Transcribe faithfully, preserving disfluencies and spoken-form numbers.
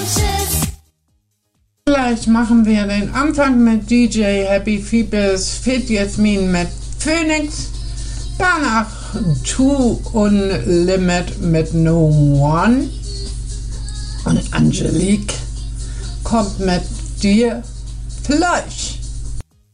Gleich machen wir den Anfang mit D J Happy Feebes, Fit Jasmin mit Phoenix, danach Two Unlimit mit No One und Angelique kommt mit Dir Fleisch.